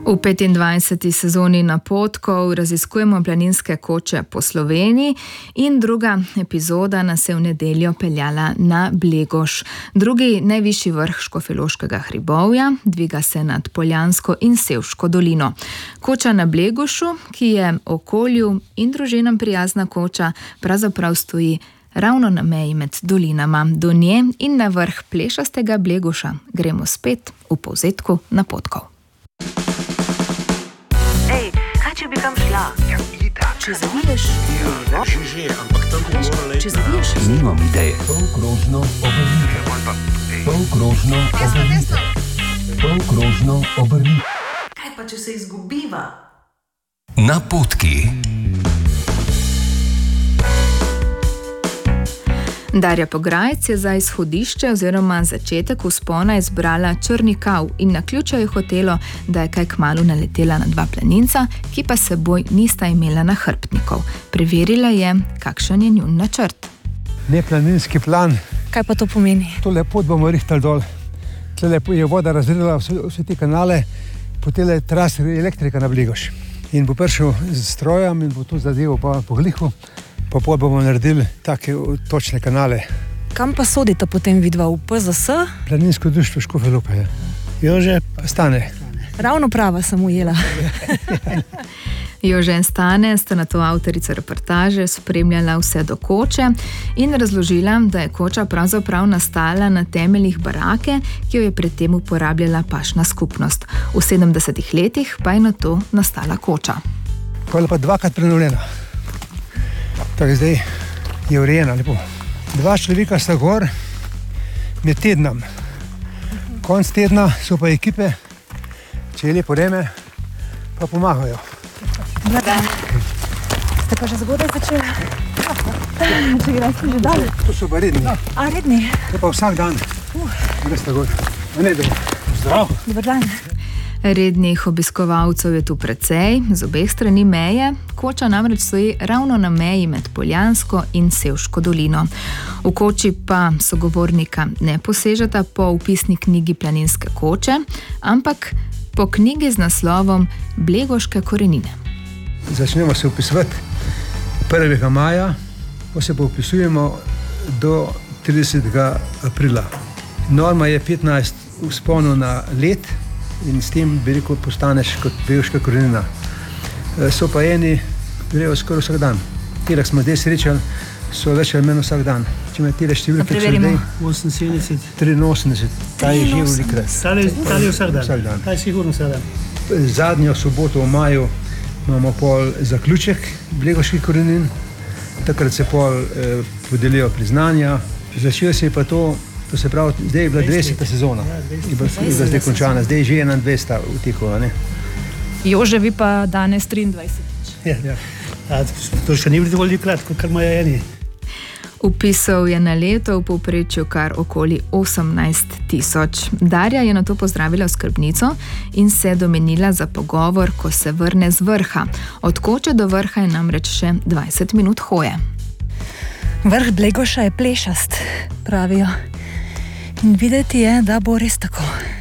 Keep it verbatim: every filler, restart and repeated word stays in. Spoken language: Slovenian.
V petindvajseti sezoni Napotkov raziskujemo planinske koče po Sloveniji in druga epizoda nas je v nedeljo peljala na Blegoš. Drugi najvišji vrh Škofjeloškega hribovja, dviga se nad Poljansko in Sevško dolino. Koča na Blegošu, ki je okolju in družinam prijazna koča, pravzaprav stoji ravno na meji med dolinama. Do nje in na vrh plešastega Blegoša gremo spet v povzetku Napotkov. Ej, kaj če bi kam šla? Ja, itak. Če zaviješ? Ja, že, že, ampak tam bi morala iti. Če zaviješ? Nimam ideje. Polkrožno obrnite. Polkrožno obrnite. Polkrožno obrnite. Kaj pa, če se izgubiva? Napotki. Darja Pograjec je za izhodišče oziroma začetek vzpona izbrala Črni kav in naključno je hotelo, da je kaj kmalu naletela na dva planinca, ki pa seboj nista imela nahrbtnikov. Preverila je, kakšen je njun načrt. Neplaninski plan. Kaj pa to pomeni? Tole pot bomo rihtali dol. Tole je voda razredila vse, vse te kanale, potele tras elektrika na Blegoš. In bo prišel z strojem in bo tu zadevo pa po glihu. Pa pot bomo naredili take točne kanale. Kam pa sodite potem vidva? V P Z S? Planinsko društvo Škofja Loka je. Jože pa Stane. Ravno prava sem ujela. Jože in Stane sta nato avtorica reportaže spremljala vse do koče in razložila, da je koča pravzaprav nastala na temeljih barake, ki jo je predtem uporabljala pašna skupnost. V sedemdesetih letih pa je nato nastala koča. Pa je pa dvakrat prenovljena. Tako zdaj je urejena lepo. Dva človeka sta gor med tednom. Konc tedna so pa ekipe, če je lepo vreme, pa pomagajo. Dobar dan. Ste pa že zgodaj začeli? Če gre sem že dalje. To so pa redni. A, redni? To pa vsak dan. Gre sta gor. A ne, dobro. Zdrav. Dobar dan. Rednih obiskovalcev je tu precej, z obeh strani meje. Koča namreč stoji ravno na meji med Poljansko in Sevško dolino. V koči pa sogovornika ne posežeta po vpisni knjigi Planinske koče, ampak po knjigi z naslovom Blegoške korenine. Začnemo se vpisovati prvega maja, pa se pa vpisujemo do tridesetega aprila. Norma je petnajst vzponov na let, in s tem, bi rekel, postaneš kot Blegoška korenina. So pa eni, grejo skoraj vsak dan. Tile smo zdaj srečali, so več ali manj vsak dan. Če me tile številke so zdaj oseminsedemdeset. triinosemdeset, ta je že velikrat. Ta je vsak dan. Vsak dan. Ta je sigurno vsak dan. Zadnjo soboto v maju imamo pol zaključek Blegoških korenin, takrat se pol eh, podelijo priznanja. Začelo se je pa to, to se pravi, zdaj je bila dvajseta sezona, je bila zdaj končana, zdaj je že enaindvajseta v teku, ne? Jože, vi pa danes triindvajsetič. Ja, ja. A, to še ni bilo dovolj kratko, kar imajo eni. Vpisov je na leto v povprečju kar okoli osemnajst tisoč. Darja je nato pozdravila skrbnico in se domenila za pogovor, ko se vrne z vrha. Od koče do vrha je namreč še dvajset minut hoje. Vrh Blegoša je plešast, pravijo. In videti je, da bo res tako.